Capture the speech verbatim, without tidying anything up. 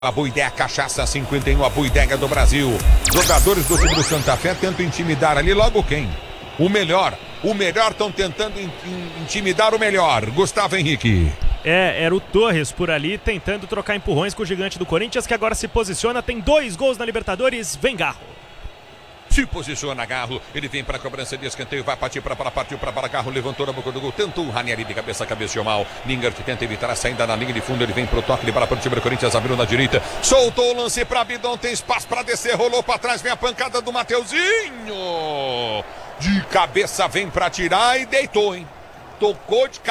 A boa ideia, cachaça cinquenta e um, a boa ideia do Brasil. Jogadores do time do Santa Fé tentam intimidar ali logo quem? O melhor. O melhor estão tentando in, in, intimidar o melhor. Gustavo Henrique. É, era o Torres por ali tentando trocar empurrões com o gigante do Corinthians, que agora se posiciona, tem dois gols na Libertadores, vem Garro. Se posiciona Garro, ele vem para a cobrança de escanteio, vai partir para para partiu para para Garro, levantou na boca do gol, tentou o Ranieri de cabeça, cabeceou mal. Lingard tenta evitar a saída na linha de fundo, ele vem pro toque, ele para para o time do Corinthians, abriu na direita, soltou o lance para Bidon, tem espaço para descer, rolou para trás, vem a pancada do Mateuzinho. De cabeça vem para tirar e deitou, hein? Tocou de cabeça.